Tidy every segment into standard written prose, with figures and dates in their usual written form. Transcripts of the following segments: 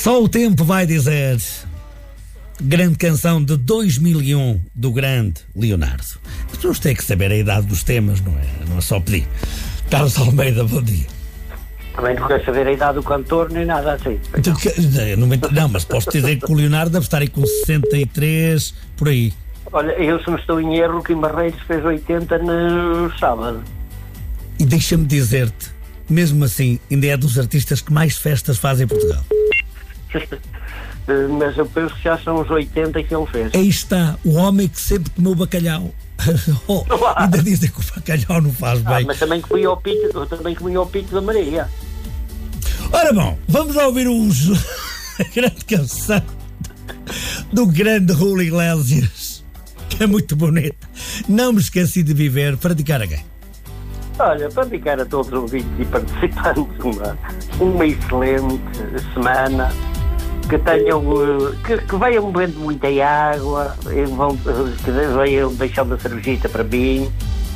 Só o tempo vai dizer. Grande canção de 2001 do grande Leonardo. As pessoas têm que saber a idade dos temas, não é? Não é só pedir. Carlos Almeida, bom dia. Também não quero saber a idade do cantor nem nada assim. Não, mas posso dizer que o Leonardo deve estar aí com 63, por aí. Olha, eu se não estou em erro, o Kim Barreiros fez 80 no sábado. E deixa-me dizer-te, mesmo assim, ainda é dos artistas que mais festas fazem em Portugal. Mas eu penso que já são os 80 que ele fez. Aí está, o homem que sempre comeu bacalhau. Ainda dizem que o bacalhau não faz bem. Mas também comi ao pico da Maria. Ora bom, vamos ouvir a grande canção do grande Raul Iglesias, que é muito bonita. Não me esqueci de viver, para dedicar a quem? Olha, para dedicar a todos os ouvintes e participantes uma excelente semana, que tenham, que venham bebendo muita água, que venham deixando a cervejita para mim,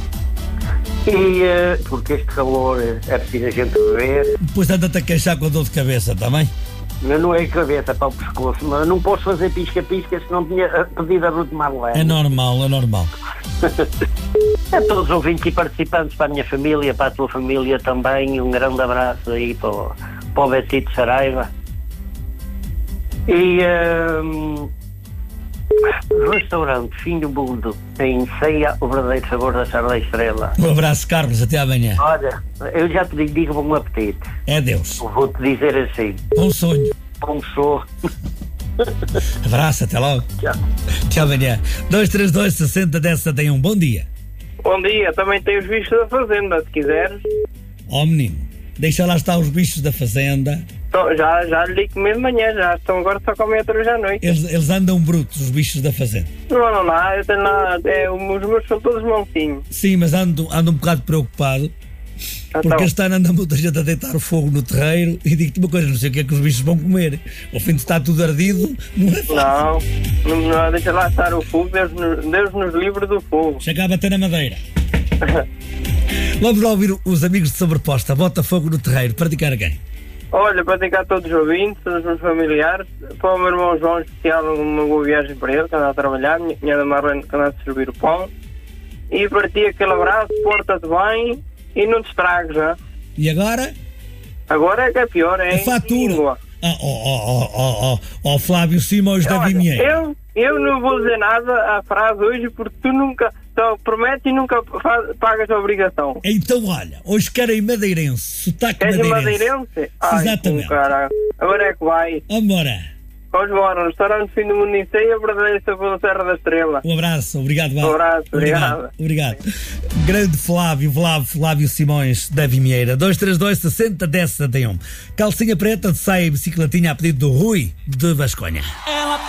e porque este calor é preciso a gente beber. Depois anda-te a queixar com a dor de cabeça, também? Não é cabeça, para o pescoço, mas não posso fazer pisca-pisca se não tinha pedido a Ruth Marlene. É normal. A todos os ouvintes e participantes, para a minha família, para a tua família também, um grande abraço aí para o Betito Saraiva. E restaurante Fim do Mundo em Ceia, o verdadeiro sabor da Serra da Estrela. Um abraço, Carlos, até amanhã. Olha, eu já te digo bom apetite. É Deus. Vou-te dizer assim. Bom sonho. Bom sono. Abraço, até logo. Tchau. Até amanhã. 232 60 10 71. Bom dia. Bom dia, também tem os bichos da fazenda, se quiseres. Menino, deixa lá estar os bichos da fazenda. Então, já lhe digo mesmo de manhã, já estão agora só comem outra já à noite. Eles andam brutos, os bichos da fazenda. Não, eu tenho lá, os meus são todos mansinhos. Sim, mas ando um bocado preocupado. Porque este ano anda muita gente a deitar o fogo no terreiro e digo-te uma coisa, não sei o que é que os bichos vão comer. Ao fim de estar tudo ardido, não é fácil. Não, deixa lá estar o fogo, Deus nos livre do fogo. Chega a bater na madeira. Vamos lá ouvir os amigos de Sobreposta. Bota fogo no terreiro, para dedicar a quem? Olha, para dedicar a todos os ouvintes, todos os meus familiares, para o meu irmão João, em especial, uma boa viagem para ele, que anda a trabalhar, minha cunhada Marlene, que anda a servir o pão. E para ti aquele abraço, porta-te bem e não te estragues, já. E agora? Agora é que é pior, é a fatura. Flávio Simões da Vimier. Eu não vou dizer nada à frase hoje porque tu nunca prometes e nunca pagas a obrigação. Então olha, hoje quero em madeirense, sotaque madeirense. Exatamente. Agora é que vai. Vambora. Vamos embora, restaurante Fim do Mundo em Ceia, verdadeiro sabor da Serra da Estrela. Um abraço, obrigado. Um abraço, obrigado. Grande Flávio Simões da Vimieira. 232 60 10 71. Calcinha preta de saia e bicicletinha a pedido do Rui de Vasconha.